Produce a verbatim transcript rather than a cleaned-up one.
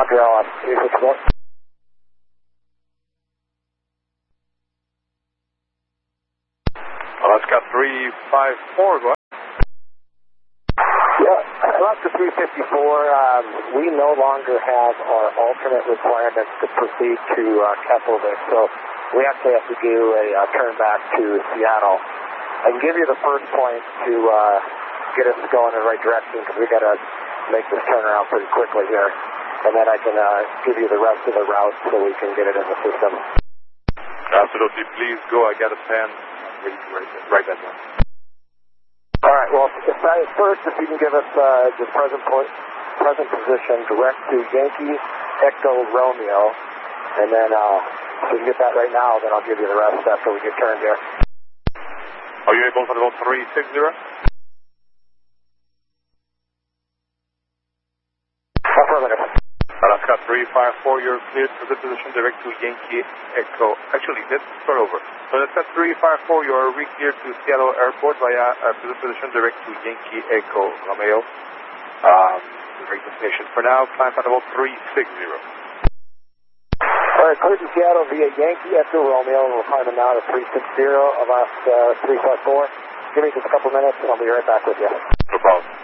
Montreal on three sixty-four. Alaska three five four, go ahead. Yeah, Alaska three fifty-four, um, we no longer have our alternate requirements to proceed to uh, Kesselvik, so we actually have to do a uh, turn back to Seattle. I can give you the first point to uh, get us going in the right direction, because we got to make this turnaround pretty quickly here, and then I can uh, give you the rest of the route so we can get it in the system. Absolutely, please go. I got a pen. I'm ready to write, write that down. All right, well, if I, first, if you can give us uh, the present point, present position direct to Yankee Echo Romeo, and then uh, if we can get that right now, then I'll give you the rest after we get turned here. Are you able to go three six zero? Affirmative. Alaska three five four, you're cleared for the position direct to Yankee Echo. Actually, let's start over. So Alaska three five four, you are re-cleared to Seattle Airport via uh, position direct to Yankee Echo Romeo. Um, direct destination for now, climb at about three six zero. All right, cleared to Seattle via Yankee Echo Romeo, and we're climbing now to three six zero, Alaska three five four. Give me just a couple minutes, and I'll be right back with you. No problem.